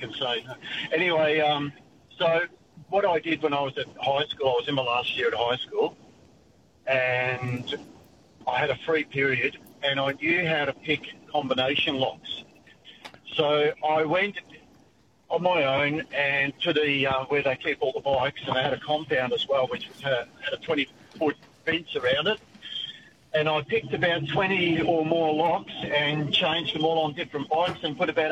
can say. Anyway, so what I did when I was at high school, I was in my last year at high school, and I had a free period, and I knew how to pick combination locks. So I went on my own and to the where they keep all the bikes, and they had a compound as well, which had a 20-foot fence around it. And I picked about 20 or more locks and changed them all on different bikes and put about